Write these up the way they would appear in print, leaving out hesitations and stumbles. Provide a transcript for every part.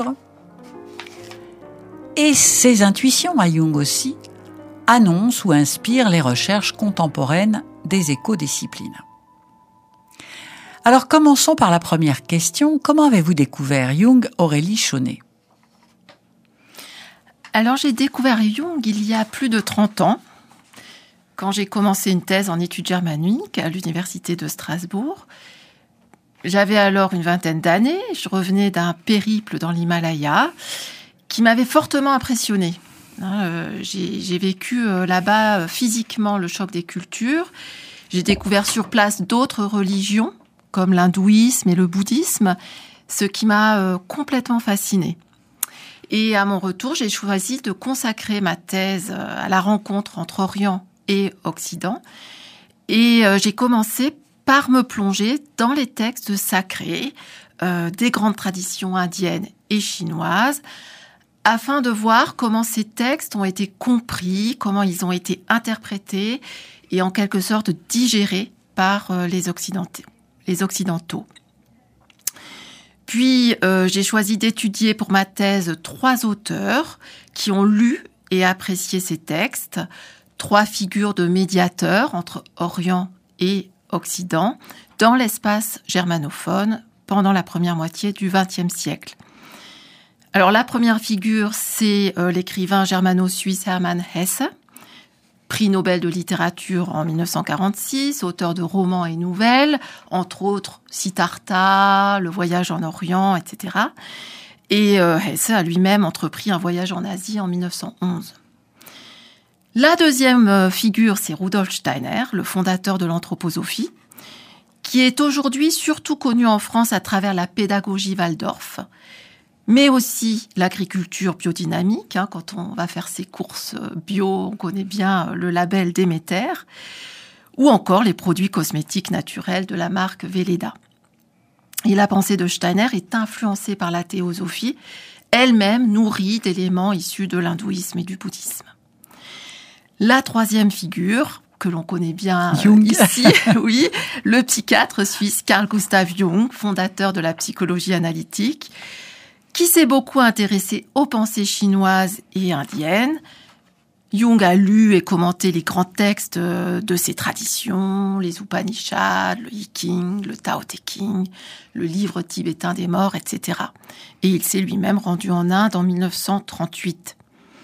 Et ces intuitions à Jung aussi annoncent ou inspirent les recherches contemporaines des écodisciplines. Alors commençons par la première question. Comment avez-vous découvert Jung, Aurélie Chaunet ? Alors j'ai découvert Jung il y a plus de 30 ans, quand j'ai commencé une thèse en études germaniques à l'université de Strasbourg. J'avais alors une vingtaine d'années, je revenais d'un périple dans l'Himalaya qui m'avait fortement impressionnée. J'ai vécu là-bas physiquement le choc des cultures. J'ai découvert sur place d'autres religions, comme l'hindouisme et le bouddhisme, ce qui m'a complètement fascinée. Et à mon retour, j'ai choisi de consacrer ma thèse à la rencontre entre Orient et Occident. Et j'ai commencé par me plonger dans les textes sacrés des grandes traditions indiennes et chinoises, afin de voir comment ces textes ont été compris, comment ils ont été interprétés et en quelque sorte digérés par les Occidentaux. Puis, j'ai choisi d'étudier pour ma thèse 3 auteurs qui ont lu et apprécié ces textes, 3 figures de médiateurs entre Orient et Occident dans l'espace germanophone pendant la première moitié du XXe siècle. Alors, la première figure, c'est l'écrivain germano-suisse Hermann Hesse, prix Nobel de littérature en 1946, auteur de romans et nouvelles, entre autres Siddhartha, Le voyage en Orient, etc. Et Hesse a lui-même entrepris un voyage en Asie en 1911. La deuxième figure, c'est Rudolf Steiner, le fondateur de l'anthroposophie, qui est aujourd'hui surtout connu en France à travers la pédagogie Waldorf, mais aussi l'agriculture biodynamique. Quand on va faire ses courses bio, on connaît bien le label Déméter, ou encore les produits cosmétiques naturels de la marque Velleda. Et la pensée de Steiner est influencée par la théosophie, elle-même nourrie d'éléments issus de l'hindouisme et du bouddhisme. La troisième figure, que l'on connaît bien ici, oui, le psychiatre suisse Carl Gustav Jung, fondateur de la psychologie analytique, qui s'est beaucoup intéressé aux pensées chinoises et indiennes. Jung a lu et commenté les grands textes de ces traditions, les Upanishads, le I Ching, le Tao Te Ching, le livre tibétain des morts, etc. Et il s'est lui-même rendu en Inde en 1938.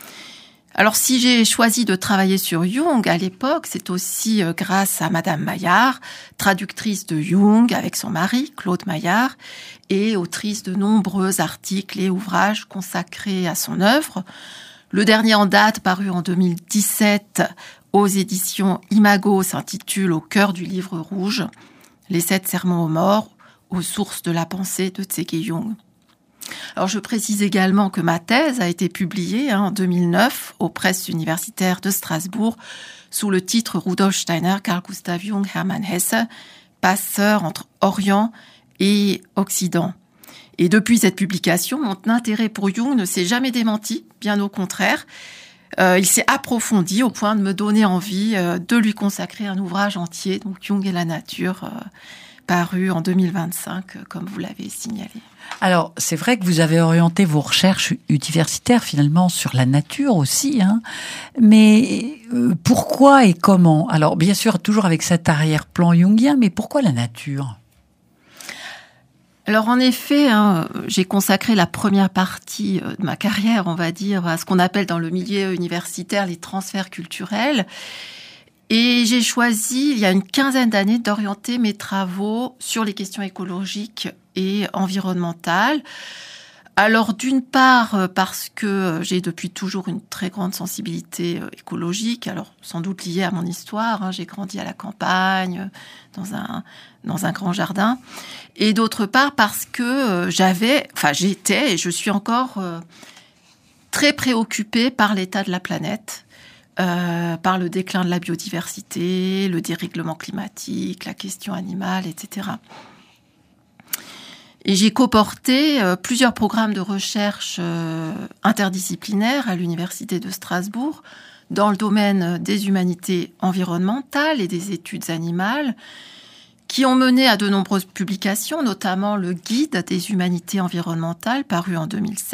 Alors, si j'ai choisi de travailler sur Jung à l'époque, c'est aussi grâce à Madame Maillard, traductrice de Jung avec son mari, Claude Maillard, et autrice de nombreux articles et ouvrages consacrés à son œuvre. Le dernier en date, paru en 2017 aux éditions Imago, s'intitule « Au cœur du livre rouge, les 7 sermons aux morts, aux sources de la pensée de Tse-Ge Jung ». Alors, je précise également que ma thèse a été publiée en 2009 aux presses universitaires de Strasbourg sous le titre Rudolf Steiner, Carl Gustav Jung, Hermann Hesse, passeur entre Orient et Occident. Et depuis cette publication, mon intérêt pour Jung ne s'est jamais démenti, bien au contraire. Il s'est approfondi au point de me donner envie de lui consacrer un ouvrage entier, donc Jung et la nature, paru en 2025, comme vous l'avez signalé. Alors, c'est vrai que vous avez orienté vos recherches universitaires finalement sur la nature aussi, mais pourquoi et comment ? Alors, bien sûr, toujours avec cet arrière-plan jungien, mais pourquoi la nature ? Alors, en effet, j'ai consacré la première partie de ma carrière, on va dire, à ce qu'on appelle dans le milieu universitaire les transferts culturels. Et j'ai choisi, il y a une 15aine d'années, d'orienter mes travaux sur les questions écologiques et environnementales. Alors, d'une part, parce que j'ai depuis toujours une très grande sensibilité écologique, alors sans doute liée à mon histoire. J'ai grandi à la campagne, dans un grand jardin. Et d'autre part, parce que j'étais et je suis encore très préoccupée par l'état de la planète. Par le déclin de la biodiversité, le dérèglement climatique, la question animale, etc. Et j'ai coporté plusieurs programmes de recherche interdisciplinaires à l'Université de Strasbourg dans le domaine des humanités environnementales et des études animales, qui ont mené à de nombreuses publications, notamment le Guide des humanités environnementales, paru en 2007,